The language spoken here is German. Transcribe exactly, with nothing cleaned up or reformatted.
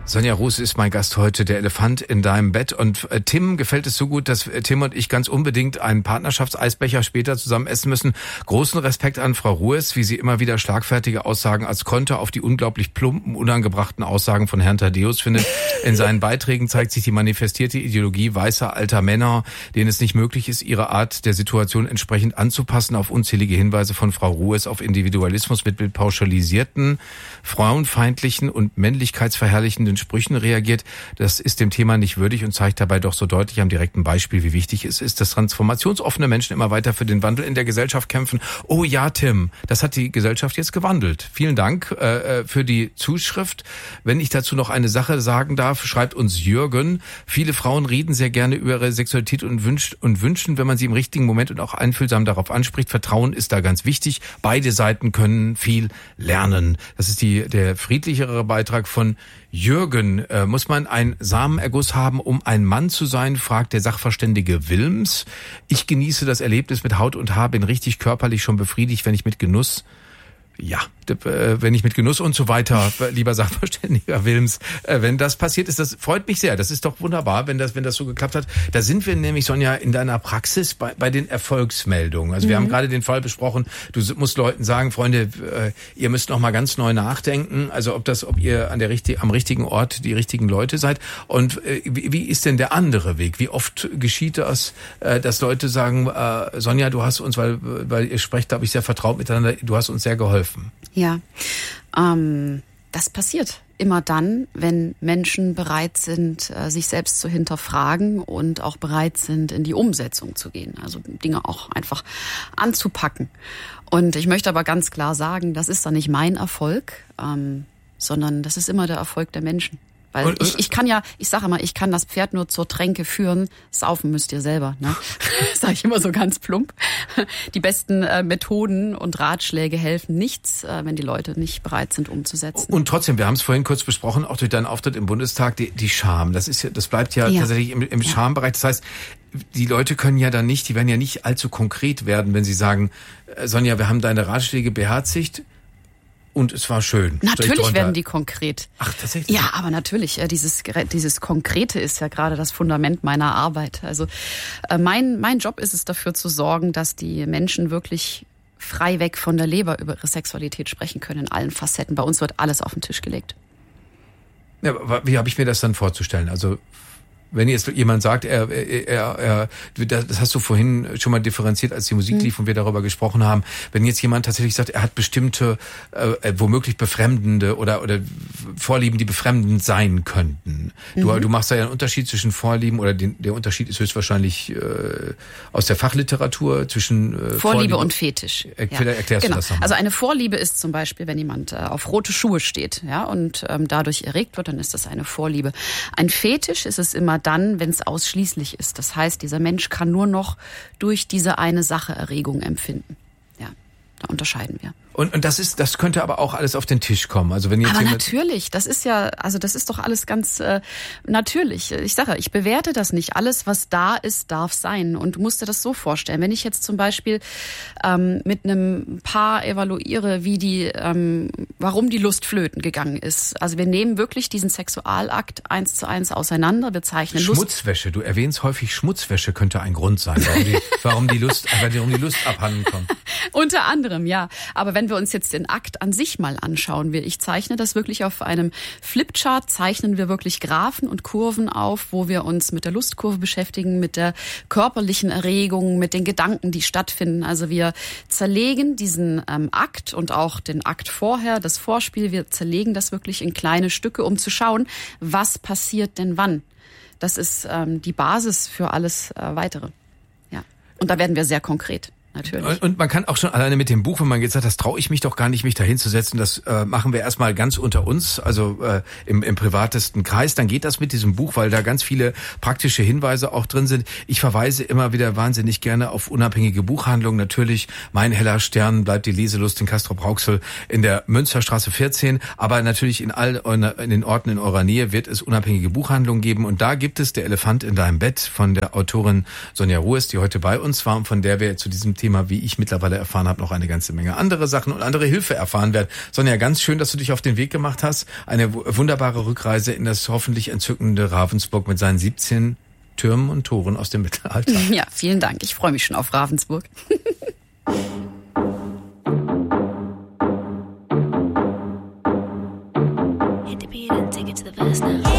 Sonja Ruß ist mein Gast heute, der Elefant in deinem Bett. Und äh, Tim gefällt es so gut, dass äh, Tim und ich ganz unbedingt einen Partnerschaftseisbecher später zusammen essen müssen. Großen Respekt an Frau Ruß, wie sie immer wieder schlagfertige Aussagen als Konter auf die unglaublich plumpen, unangebrachten Aussagen von Herrn Thaddäus findet. In seinen Beiträgen zeigt sich die manifestierte Ideologie weißer alter Männer, denen es nicht möglich ist, ihre Art der Situation entsprechend anzupassen. Auf unzählige Hinweise von Frau Ruß auf Individualismus mit, mit pauschalisierten, frauenfeindlichen und männlichkeitsverherrlichenden Sprüchen reagiert. Das ist dem Thema nicht würdig und zeigt dabei doch so deutlich am direkten Beispiel, wie wichtig es ist, dass transformationsoffene Menschen immer weiter für den Wandel in der Gesellschaft kämpfen. Oh ja, Tim, das hat die Gesellschaft jetzt gewandelt. Vielen Dank äh, für die Zuschrift. Wenn ich dazu noch eine Sache sagen darf, schreibt uns Jürgen. Viele Frauen reden sehr gerne über ihre Sexualität und, wünscht, und wünschen, wenn man sie im richtigen Moment und auch einfühlsam darauf anspricht. Vertrauen ist da ganz wichtig. Beide Seiten können viel lernen. Das ist die, der friedlichere Beitrag von Jürgen. Äh, muss man einen Samenerguss haben, um ein Mann zu sein, fragt der Sachverständige Wilms. Ich genieße das Erlebnis mit Haut und Haar, bin richtig körperlich schon befriedigt, wenn ich mit Genuss Ja, wenn ich mit Genuss und so weiter, lieber Sachverständiger Wilms, wenn das passiert ist, das freut mich sehr. Das ist doch wunderbar, wenn das, wenn das so geklappt hat. Da sind wir nämlich, Sonja, in deiner Praxis bei, bei den Erfolgsmeldungen. Also wir mhm. haben gerade den Fall besprochen, du musst Leuten sagen, Freunde, ihr müsst noch mal ganz neu nachdenken, also ob das, ob ihr an der richtig, am richtigen Ort die richtigen Leute seid. Und wie, wie ist denn der andere Weg? Wie oft geschieht das, dass Leute sagen, Sonja, du hast uns, weil, weil ihr sprecht, glaube ich, sehr vertraut miteinander, du hast uns sehr geholfen. Ja, ähm, das passiert immer dann, wenn Menschen bereit sind, äh, sich selbst zu hinterfragen und auch bereit sind, in die Umsetzung zu gehen. Also Dinge auch einfach anzupacken. Und ich möchte aber ganz klar sagen, das ist dann nicht mein Erfolg, ähm, sondern das ist immer der Erfolg der Menschen. Weil ich, ich kann ja, ich sage immer, ich kann das Pferd nur zur Tränke führen. Saufen müsst ihr selber, ne? Sage ich immer so ganz plump. Die besten äh, Methoden und Ratschläge helfen nichts, äh, wenn die Leute nicht bereit sind, umzusetzen. Und trotzdem, wir haben es vorhin kurz besprochen, auch durch deinen Auftritt im Bundestag, die, die Scham. Das ist ja, das bleibt ja, ja. tatsächlich im, im ja. Schambereich. Das heißt, die Leute können ja dann nicht, die werden ja nicht allzu konkret werden, wenn sie sagen, Sonja, wir haben deine Ratschläge beherzigt. Und es war schön. Natürlich werden die konkret. Ach, tatsächlich? Ja, aber natürlich. Dieses, dieses Konkrete ist ja gerade das Fundament meiner Arbeit. Also mein, mein Job ist es, dafür zu sorgen, dass die Menschen wirklich frei weg von der Leber über ihre Sexualität sprechen können in allen Facetten. Bei uns wird alles auf den Tisch gelegt. Ja, wie habe ich mir das dann vorzustellen? Also wenn jetzt jemand sagt, er, er, er, das hast du vorhin schon mal differenziert, als die Musik lief und wir darüber gesprochen haben, wenn jetzt jemand tatsächlich sagt, er hat bestimmte, äh, womöglich befremdende oder oder Vorlieben, die befremdend sein könnten. Du, mhm. du machst da ja einen Unterschied zwischen Vorlieben, oder den, der Unterschied ist höchstwahrscheinlich äh, aus der Fachliteratur zwischen äh, Vorliebe, Vorliebe und Fetisch. Er, ja. Erklärst genau. du das nochmal? Also eine Vorliebe ist zum Beispiel, wenn jemand äh, auf rote Schuhe steht, ja, und ähm, dadurch erregt wird, dann ist das eine Vorliebe. Ein Fetisch ist es immer dann, wenn es ausschließlich ist. Das heißt, dieser Mensch kann nur noch durch diese eine Sache Erregung empfinden. Ja, da unterscheiden wir. Und, und das ist, das könnte aber auch alles auf den Tisch kommen. Also wenn jetzt aber jemand natürlich, das ist ja, also das ist doch alles ganz äh, natürlich. Ich sage, ich bewerte das nicht. Alles, was da ist, darf sein. Und du musst dir das so vorstellen. Wenn ich jetzt zum Beispiel ähm, mit einem Paar evaluiere, wie die, ähm, warum die Lust flöten gegangen ist. Also wir nehmen wirklich diesen Sexualakt eins zu eins auseinander. Wir zeichnen Schmutzwäsche. Lust. Du erwähnst häufig Schmutzwäsche könnte ein Grund sein, warum die, warum die Lust, warum die Lust abhanden kommt. Unter anderem, ja. Aber wenn Wenn wir uns jetzt den Akt an sich mal anschauen, ich zeichne das wirklich auf einem Flipchart, zeichnen wir wirklich Graphen und Kurven auf, wo wir uns mit der Lustkurve beschäftigen, mit der körperlichen Erregung, mit den Gedanken, die stattfinden. Also wir zerlegen diesen ähm, Akt und auch den Akt vorher, das Vorspiel, wir zerlegen das wirklich in kleine Stücke, um zu schauen, was passiert denn wann. Das ist ähm, die Basis für alles äh, Weitere. Ja. Und da werden wir sehr konkret. Natürlich. Und man kann auch schon alleine mit dem Buch, wenn man jetzt sagt, das traue ich mich doch gar nicht, mich da hinzusetzen, das äh, machen wir erstmal ganz unter uns, also äh, im, im privatesten Kreis, dann geht das mit diesem Buch, weil da ganz viele praktische Hinweise auch drin sind. Ich verweise immer wieder wahnsinnig gerne auf unabhängige Buchhandlungen. Natürlich, mein heller Stern bleibt die Leselust in Castrop-Rauxel in der Münsterstraße vierzehn, aber natürlich in all in den Orten in eurer Nähe wird es unabhängige Buchhandlungen geben, und da gibt es Der Elefant in deinem Bett von der Autorin Sonja Ruß, die heute bei uns war und von der wir zu diesem Thema Thema, wie ich mittlerweile erfahren habe, noch eine ganze Menge andere Sachen und andere Hilfe erfahren werden. Sonja, ganz schön, dass du dich auf den Weg gemacht hast. Eine wunderbare Rückreise in das hoffentlich entzückende Ravensburg mit seinen siebzehn Türmen und Toren aus dem Mittelalter. Ja, vielen Dank. Ich freue mich schon auf Ravensburg. Hit the beat and take it to the verse now.